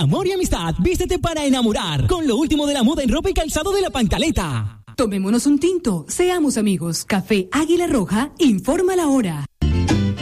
amor y amistad, vístete para enamorar con lo último de la moda en ropa y calzado de La Pancaleta. Tomémonos un tinto, seamos amigos. Café Águila Roja informa la hora.